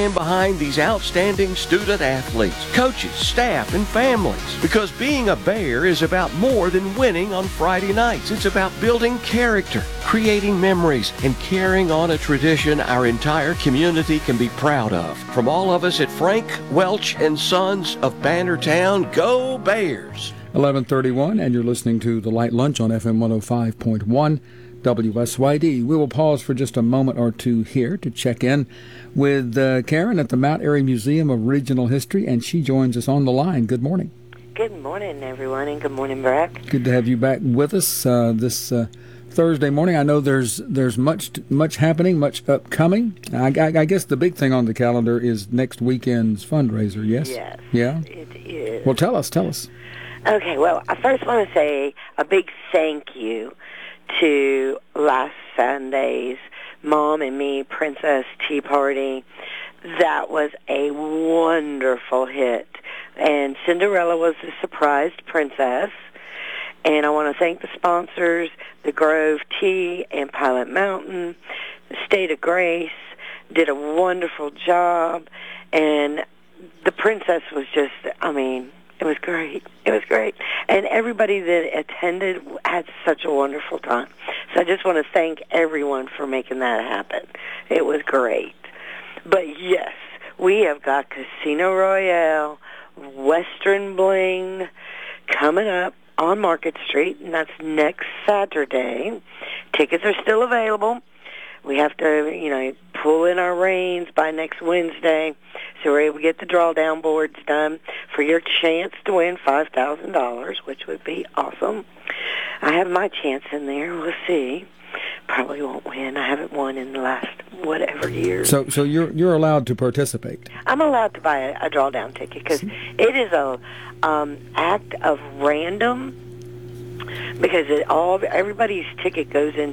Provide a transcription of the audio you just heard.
stand behind these outstanding student athletes, coaches, staff, and families. Because being a Bear is about more than winning on Friday nights. It's about building character, creating memories, and carrying on a tradition our entire community can be proud of. From all of us at Frank Welch and Sons of Bannertown, go Bears! 11:31, and you're listening to The Light Lunch on FM 105.1 WSYD. We will pause for just a moment or two here to check in with Karen at the Mount Airy Museum of Regional History, and she joins us on the line. Good morning. Good morning, everyone, and good morning, Brock. Good to have you back with us this Thursday morning. I know there's much happening, much upcoming. I guess the big thing on the calendar is next weekend's fundraiser, yes? Yes. Yeah? It is. Well, tell us. Okay, well, I first want to say a big thank you to last Sunday's Mom and Me Princess Tea Party. That was a wonderful hit. And Cinderella was the surprised princess. And I want to thank the sponsors, the Grove Tea and Pilot Mountain, the State of Grace, did a wonderful job. And the princess was just, it was great. It was great. And everybody that attended had such a wonderful time. So I just want to thank everyone for making that happen. It was great. But yes, we have got Casino Royale, Western Bling coming up on Market Street, and that's next Saturday. Tickets are still available. We have to, pull in our reins by next Wednesday so we're able to get the drawdown boards done for your chance to win $5,000, which would be awesome. I have my chance in there. We'll see. Probably won't win. I haven't won in the last whatever years. So you're allowed to participate. I'm allowed to buy a drawdown ticket because it is a act of random. Because everybody's ticket goes into